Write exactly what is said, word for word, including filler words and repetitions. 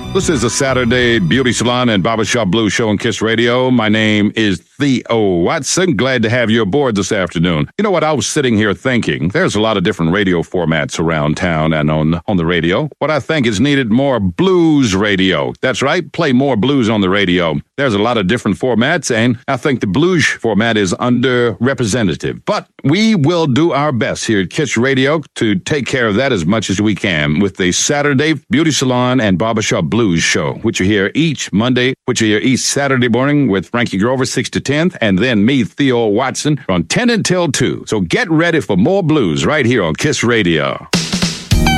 This is the Saturday Beauty Salon and Barbershop Blues Show on Kiss Radio. My name is Theo Watson. Glad to have you aboard this afternoon. You know what? I was sitting here thinking, there's a lot of different radio formats around town and on, on the radio. What I think is needed more blues radio. That's right. Play more blues on the radio. There's a lot of different formats, and I think the blues format is underrepresented. But we will do our best here at Kiss Radio to take care of that as much as we can with the Saturday Beauty Salon and Barbershop Blues Show, which you hear each Monday, which you hear each Saturday morning with Frankie Grover, six to ten, and then me, Theo Watson, from ten until two. So get ready for more blues right here on Kiss Radio.